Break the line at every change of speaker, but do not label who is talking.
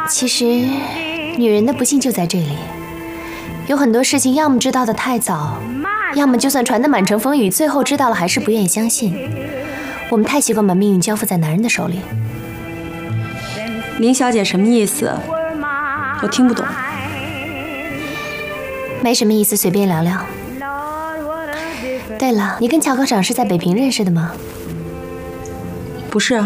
其实，女人的不幸就在这里，有很多事情要么知道的太早，要么就算传得满城风雨，最后知道了还是不愿意相信。我们太习惯把命运交付在男人的手里。
林小姐什么意思？我听不懂。
没什么意思，随便聊聊。对了，你跟乔科长是在北平认识的吗？
不是啊。